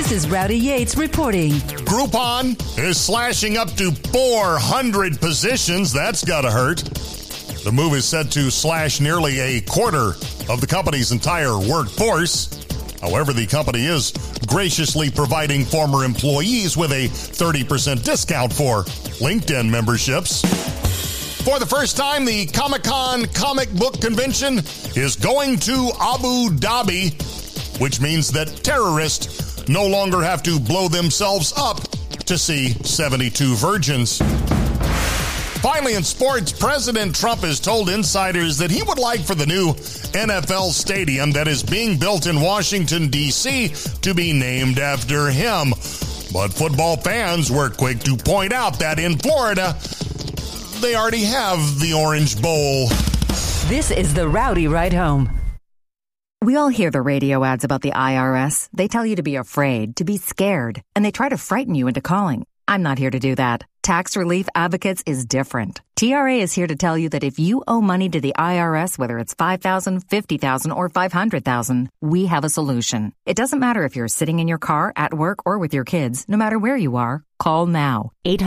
This is Rowdy Yates reporting. Groupon is slashing up to 400 positions. That's gotta hurt. The move is set to slash nearly a quarter of the company's entire workforce. However, the company is graciously providing former employees with a 30% discount for LinkedIn memberships. For the first time, the Comic-Con comic book convention is going to Abu Dhabi, which means that terrorists no longer have to blow themselves up to see 72 virgins. Finally, in sports, President Trump has told insiders that he would like for the new NFL stadium that is being built in Washington, D.C. to be named after him. But football fans were quick to point out that in Florida, they already have the Orange Bowl. This is the Rowdy Ride Home. We all hear the radio ads about the IRS. They tell you to be afraid, to be scared, and they try to frighten you into calling. I'm not here to do that. Tax Relief Advocates is different. TRA is here to tell you that if you owe money to the IRS, whether it's $5,000, $50,000, or $500,000, we have a solution. It doesn't matter if you're sitting in your car, at work, or with your kids. No matter where you are, call now.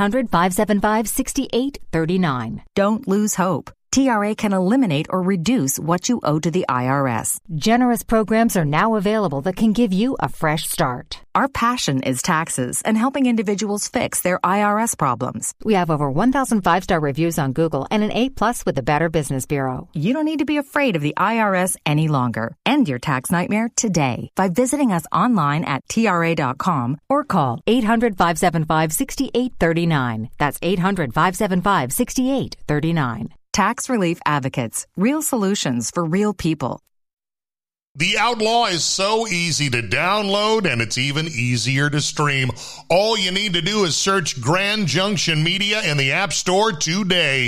800-575-6839. Don't lose hope. TRA can eliminate or reduce what you owe to the IRS. Generous programs are now available that can give you a fresh start. Our passion is taxes and helping individuals fix their IRS problems. We have over 1,000 5-star reviews on Google and an A+ with the Better Business Bureau. You don't need to be afraid of the IRS any longer. End your tax nightmare today by visiting us online at TRA.com or call 800-575-6839. That's 800-575-6839. Tax Relief Advocates. Real solutions for real people. The Outlaw is so easy to download, and it's even easier to stream. All you need to do is search Grand Junction Media in the App Store today.